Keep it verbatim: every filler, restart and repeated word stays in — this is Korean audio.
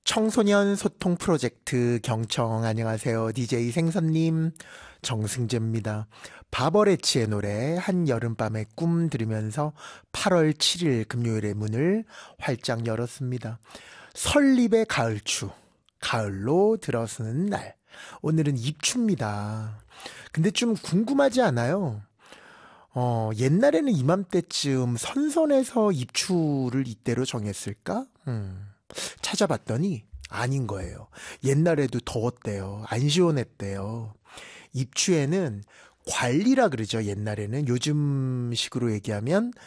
청소년 소통 프로젝트 경청 안녕하세요. 디제이 생선님 정승재입니다. 바버레치의 노래 한여름밤의 꿈 들으면서 팔월 칠일 금요일의 문을 활짝 열었습니다. 설립의 가을추, 가을로 들어서는 날. 오늘은 입추입니다. 근데 좀 궁금하지 않아요? 어, 옛날에는 이맘때쯤 선선해서 입추를 이때로 정했을까? 음, 찾아봤더니 아닌 거예요. 옛날에도 더웠대요. 안 시원했대요. 입추에는 관리라 그러죠. 옛날에는 요즘 식으로 얘기하면